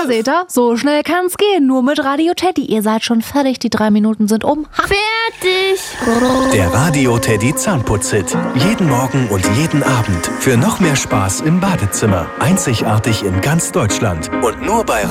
seht ihr, so schnell kann's gehen, nur mit Radio Teddy. Ihr seid schon fertig, die 3 Minuten sind um. Ha. Fertig! Der Radio Teddy Zahnputz-Hit. Jeden Morgen und jeden Abend. Für noch mehr Spaß im Badezimmer. Einzigartig in ganz Deutschland. Und nur bei